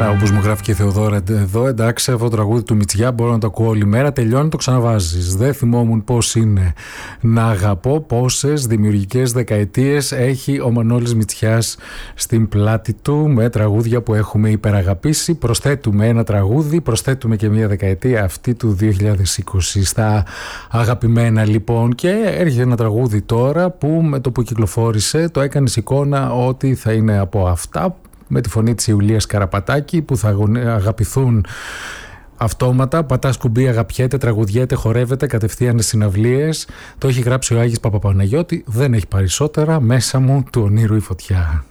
Όπως μου γράφει και η Θεοδόρα εδώ, εντάξει, αυτό το τραγούδι του Μητσιά μπορώ να το ακούω όλη μέρα. Τελειώνει, το ξαναβάζεις. Δεν θυμόμουν πώς είναι να αγαπώ, πόσες δημιουργικές δεκαετίες έχει ο Μανώλης Μητσιάς στην πλάτη του με τραγούδια που έχουμε υπεραγαπήσει. Προσθέτουμε ένα τραγούδι, προσθέτουμε και μια δεκαετία, αυτή του 2020, στα αγαπημένα λοιπόν. Και έρχεται ένα τραγούδι τώρα που με το που κυκλοφόρησε το έκανες εικόνα ότι θα είναι από αυτά, με τη φωνή της Ιουλίας Καραπατάκη, που θα αγαπηθούν αυτόματα. Πατάς κουμπί, αγαπιέται, τραγουδιέται, χορεύεται κατευθείαν στις συναυλίες. Το έχει γράψει ο Άγης Παπαπαναγιώτη. Δεν έχει περισσότερα. Μέσα μου του ονείρου η φωτιά.